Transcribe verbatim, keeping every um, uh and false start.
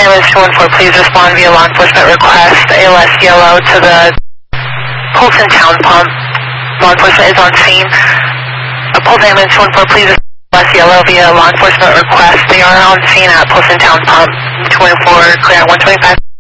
ambulance two one four, please respond via law enforcement request. A L S yellow to the Polson Town pump. Law enforcement is on scene. A Polson ambulance two one four, please respond A L S yellow via law enforcement request. They are on scene at Polson Town pump. two one four, clear at one twenty-five.